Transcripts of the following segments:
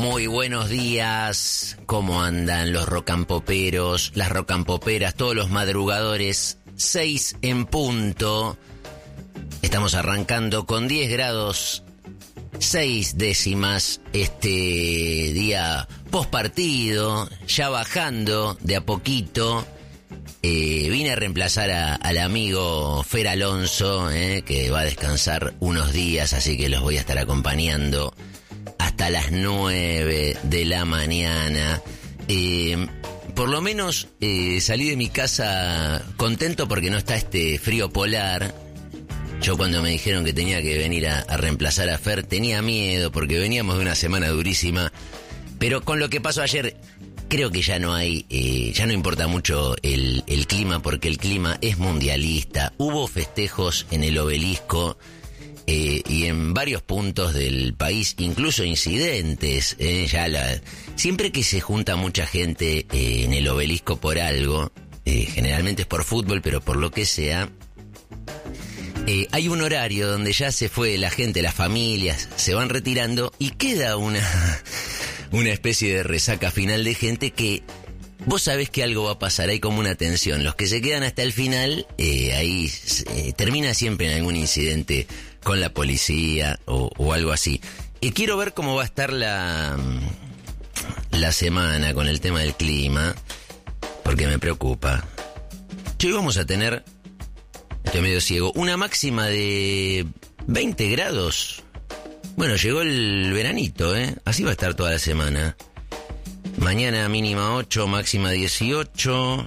Muy buenos días, ¿cómo andan los rocampoperos, las rocampoperas, todos los madrugadores? 6 en punto. Estamos arrancando con 10 grados 6 décimas este día postpartido, ya bajando de a poquito. Vine a reemplazar al amigo Fer Alonso, que va a descansar unos días, así que los voy a estar acompañando hasta las 9 de la mañana. Por lo menos salí de mi casa contento porque no está este frío polar. Yo cuando me dijeron que tenía que venir a reemplazar a Fer tenía miedo porque veníamos de una semana durísima, pero con lo que pasó ayer creo que ya no importa mucho el clima, porque el clima es mundialista. Hubo festejos en el Obelisco y en varios puntos del país, incluso incidentes. Siempre que se junta mucha gente en el Obelisco por algo, generalmente es por fútbol, pero por lo que sea, hay un horario donde ya se fue la gente, las familias se van retirando y queda una especie de resaca final de gente que vos sabés que algo va a pasar, hay como una tensión. Los que se quedan hasta el final, ahí termina siempre en algún incidente con la policía o algo así. Quiero ver cómo va a estar la semana con el tema del clima, porque me preocupa. Hoy vamos a tener, estoy medio ciego, una máxima de 20 grados. Bueno, llegó el veranito, así va a estar toda la semana. Mañana mínima 8, máxima 18.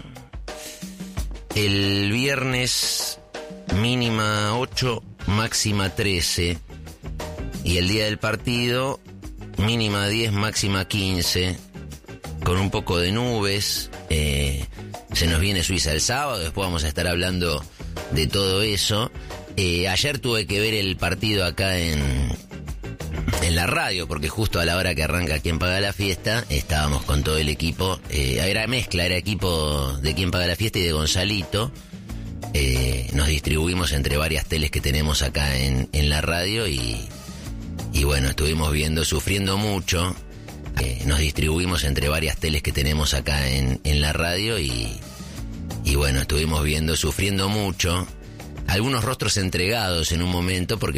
El viernes mínima 8, máxima 13. Y el día del partido mínima 10, máxima 15. Con un poco de nubes. Se nos viene Suiza el sábado, después vamos a estar hablando de todo eso. Ayer tuve que ver el partido acá en la radio, porque justo a la hora que arranca Quién Paga la Fiesta, estábamos con todo el equipo. Era mezcla, era equipo de Quién Paga la Fiesta y de Gonzalito. Nos distribuimos entre varias teles que tenemos acá en la radio y bueno, estuvimos viendo, sufriendo mucho. Nos distribuimos entre varias teles que tenemos acá en la radio y bueno, estuvimos viendo, sufriendo mucho. Algunos rostros entregados en un momento porque